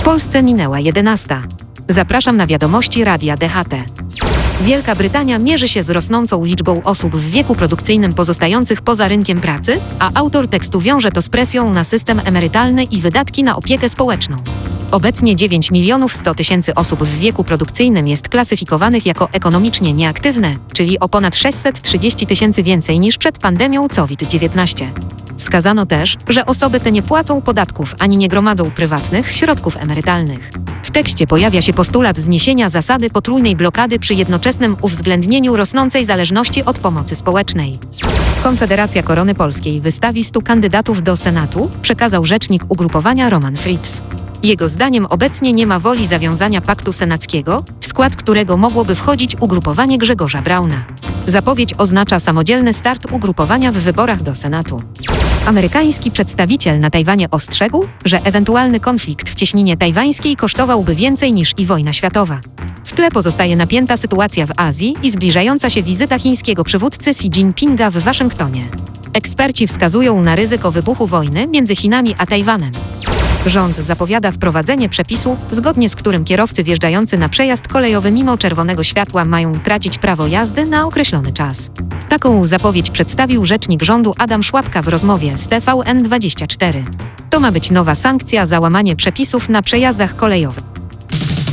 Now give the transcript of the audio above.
Polsce minęła 11. Zapraszam na wiadomości Radia DHT. Wielka Brytania mierzy się z rosnącą liczbą osób w wieku produkcyjnym pozostających poza rynkiem pracy, a autor tekstu wiąże to z presją na system emerytalny i wydatki na opiekę społeczną. Obecnie 9 100 000 osób w wieku produkcyjnym jest klasyfikowanych jako ekonomicznie nieaktywne, czyli o ponad 630 000 więcej niż przed pandemią COVID-19. Wskazano też, że osoby te nie płacą podatków ani nie gromadzą prywatnych środków emerytalnych. W tekście pojawia się postulat zniesienia zasady potrójnej blokady przy jednoczesnym uwzględnieniu rosnącej zależności od pomocy społecznej. Konfederacja Korony Polskiej wystawi 100 kandydatów do Senatu, przekazał rzecznik ugrupowania Roman Fritz. Jego zdaniem obecnie nie ma woli zawiązania paktu senackiego, w skład którego mogłoby wchodzić ugrupowanie Grzegorza Brauna. Zapowiedź oznacza samodzielny start ugrupowania w wyborach do Senatu. Amerykański przedstawiciel na Tajwanie ostrzegł, że ewentualny konflikt w cieśninie tajwańskiej kosztowałby więcej niż i wojna światowa. W tle pozostaje napięta sytuacja w Azji i zbliżająca się wizyta chińskiego przywódcy Xi Jinpinga w Waszyngtonie. Eksperci wskazują na ryzyko wybuchu wojny między Chinami a Tajwanem. Rząd zapowiada wprowadzenie przepisu, zgodnie z którym kierowcy wjeżdżający na przejazd kolejowy mimo czerwonego światła mają tracić prawo jazdy na określony czas. Taką zapowiedź przedstawił rzecznik rządu Adam Szłapka w rozmowie z TVN24. To ma być nowa sankcja za łamanie przepisów na przejazdach kolejowych.